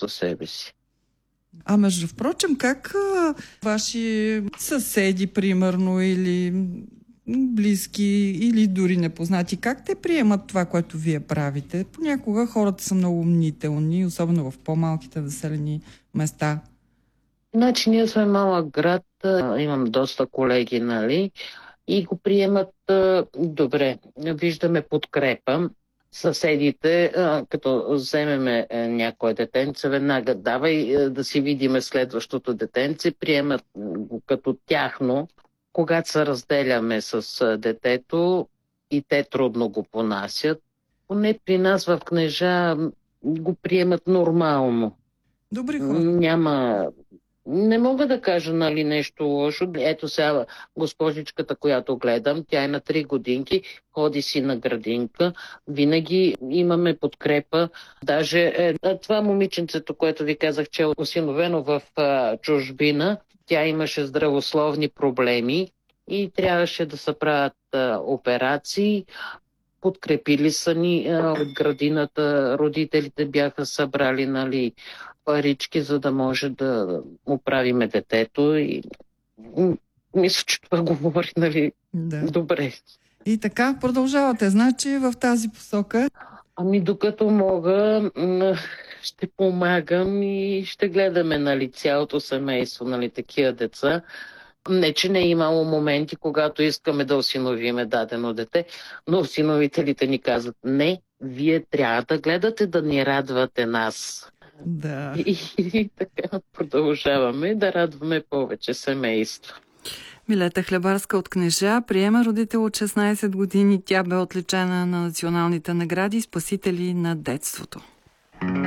със себе си. А между впрочем, как ваши съседи, примерно, или близки, или дори непознати, как те приемат това, което вие правите? Понякога хората са много мнителни, особено в по-малките населени места. Значи ние сме малък град, имам доста колеги, нали, и го приемат добре. Виждаме подкрепа. Съседите, като вземеме някое детенце, веднага давай да си видиме следващото детенце, приемат го като тяхно. Когато се разделяме с детето и те трудно го понасят, поне при нас в Кнежа го приемат нормално. Добри хора. Няма. Не мога да кажа, нали, нещо лошо. Ето сега госпожичката, която гледам, тя е на 3 годинки, ходи си на градинка. Винаги имаме подкрепа. Даже това момиченцето, което ви казах, че е осиновено в чужбина, тя имаше здравословни проблеми и трябваше да се правят операции. Подкрепили са ни от градината, родителите бяха събрали, нали, парички, за да може да оправиме детето и мисля, че това говори, нали, добре. И така продължавате, значи, в тази посока? Ами докато мога, ще помагам и ще гледаме, нали, цялото семейство, нали, такива деца. Не, че не е имало моменти, когато искаме да осиновиме дадено дете, но осиновителите ни казват: не, вие трябва да гледате, да ни радвате нас. Да. И така продължаваме да радваме повече семейство. Милета Хлебарска от Кнежа приема родител от 16 години. Тя бе отличена на националните награди "Спасители на детството".